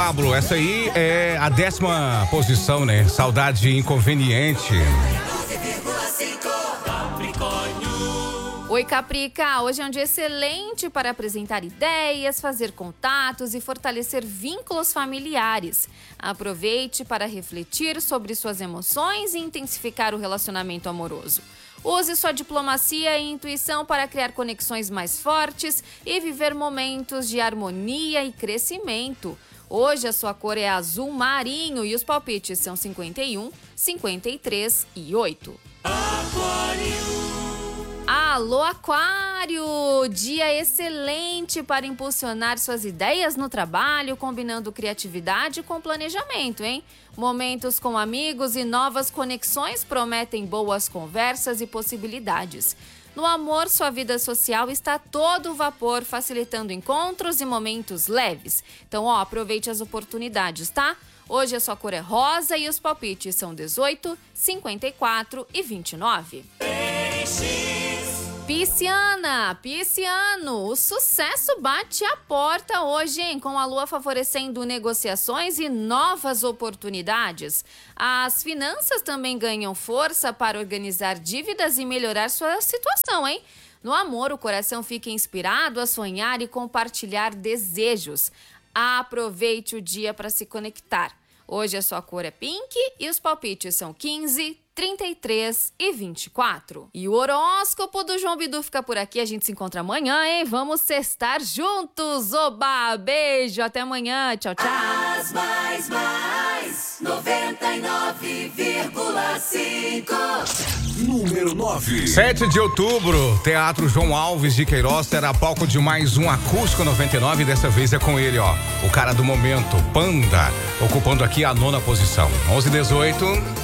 Pablo, essa aí é a 10ª posição, né? Saudade inconveniente. Oi, Caprica! Hoje é um dia excelente para apresentar ideias, fazer contatos e fortalecer vínculos familiares. Aproveite para refletir sobre suas emoções e intensificar o relacionamento amoroso. Use sua diplomacia e intuição para criar conexões mais fortes e viver momentos de harmonia e crescimento. Hoje a sua cor é azul marinho e os palpites são 51, 53 e 8. Alô, Aquário! Dia excelente para impulsionar suas ideias no trabalho, combinando criatividade com planejamento, hein? Momentos com amigos e novas conexões prometem boas conversas e possibilidades. No amor, sua vida social está a todo vapor, facilitando encontros e momentos leves. Então, aproveite as oportunidades, tá? Hoje a sua cor é rosa e os palpites são 18, 54 e 29. Pisciano, o sucesso bate à porta hoje, hein? Com a lua favorecendo negociações e novas oportunidades. As finanças também ganham força para organizar dívidas e melhorar sua situação, hein? No amor, o coração fica inspirado a sonhar e compartilhar desejos. Aproveite o dia para se conectar. Hoje a sua cor é pink e os palpites são 15, 33 e 24. E o horóscopo do João Bidu fica por aqui. A gente se encontra amanhã, hein? Vamos sextar juntos. Oba! Beijo, até amanhã. Tchau, tchau. As mais 99,5. Número 9. 7 de outubro, Teatro João Alves de Queiroz terá palco de mais um Acústico 99. Dessa vez é com ele, ó. O cara do momento, Panda, ocupando aqui a 9ª posição. 11 e 18.